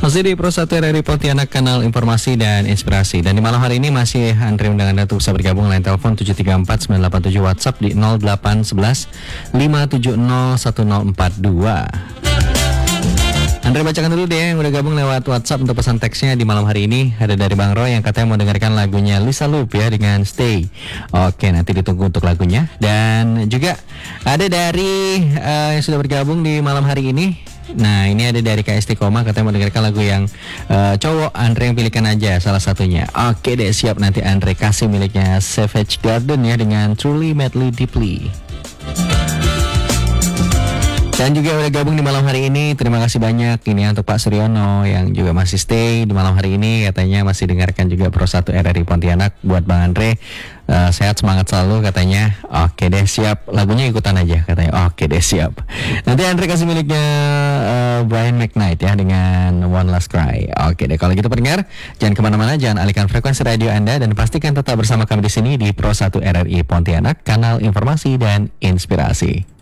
Masih di Pro 1 RRI Pontianak, kanal informasi dan inspirasi. Dan di malam hari ini masih Andre undang Anda untuk bisa bergabung. Line telepon 734-987, WhatsApp di 0811 570 1042. Andre bacakan dulu deh yang udah gabung lewat WhatsApp untuk pesan teksnya di malam hari ini. Ada dari Bang Roy yang katanya mau dengarkan lagunya Lisa Loop ya dengan Stay. Oke, nanti ditunggu untuk lagunya. Dan juga ada dari yang sudah bergabung di malam hari ini. Nah, ini ada dari KST Koma katanya mau dengarkan lagu yang cowok. Andre yang pilihkan aja salah satunya. Oke deh, siap, nanti Andre kasih miliknya Savage Garden ya dengan Truly Madly Deeply. Dan juga udah gabung di malam hari ini. Terima kasih banyak ini untuk Pak Suryono yang juga masih stay di malam hari ini. Katanya masih dengarkan juga Pro 1 RRI Pontianak. Buat Bang Andre, sehat semangat selalu katanya. Oke deh, siap. Lagunya ikutan aja katanya. Oke deh, siap. Nanti Andre kasih miliknya Brian McKnight ya dengan One Last Cry. Oke deh, kalau gitu pendengar, jangan kemana-mana, jangan alihkan frekuensi radio Anda, dan pastikan tetap bersama kami di sini di Pro 1 RRI Pontianak, kanal informasi dan inspirasi.